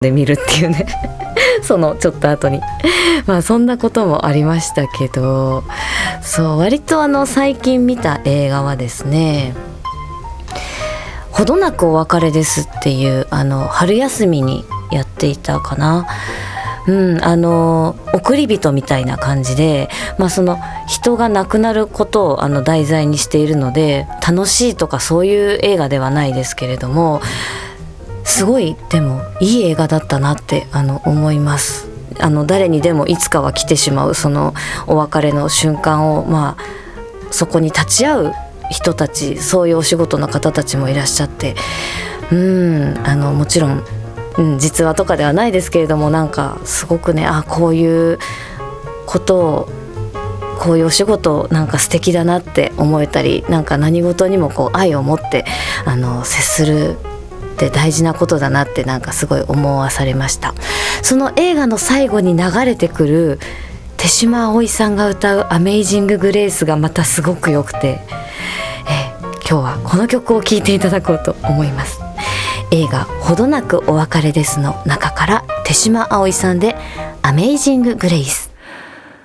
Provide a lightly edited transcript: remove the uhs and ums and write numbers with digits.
で見るっていうねそのちょっと後にまあそんなこともありましたけど、そう割と最近見た映画はですね、ほどなくお別れですっていう春休みにやっていたかな、送り人みたいな感じで、その人が亡くなることを題材にしているので、楽しいとかそういう映画ではないですけれども、すごいでもいい映画だったなって思います。誰にでもいつかは来てしまうそのお別れの瞬間を、そこに立ち会う人たち、そういうお仕事の方たちもいらっしゃって、もちろん、実話とかではないですけれども、なんかすごくね、こういうことを、こういうお仕事なんか素敵だなって思えたり、なんか何事にもこう愛を持って接するって大事なことだなって、なんかすごい思わされました。その映画の最後に流れてくる手島葵さんが歌うアメイジンググレイスがまたすごく良くて、今日はこの曲を聴いていただこうと思います。映画ほどなくお別れですの中から手島葵さんでアメイジンググレイス。